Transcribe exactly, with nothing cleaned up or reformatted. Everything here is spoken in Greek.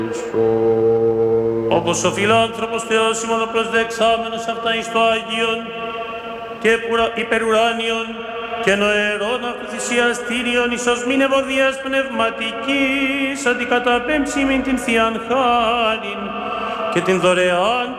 Όπως ο φιλάνθρωπος Θεός ημών προσδεξάμενος αυτά εις το Άγιον και υπερουράνιον και νοερών αυτοθυσιαστήριον εις ως μην ευωδίας πνευματικής αντικαταπέμψιμην την Θείαν Χάριν και την δωρεάν